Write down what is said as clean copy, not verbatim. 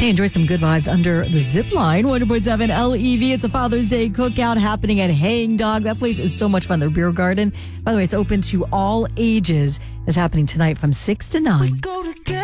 Hey, enjoy some good vibes under the zip line. 100.7 LEV. It's a Father's Day cookout happening at Hang Dog. That place is so much fun. Their beer garden. By the way, it's open to all ages. It's happening tonight from 6 to 9.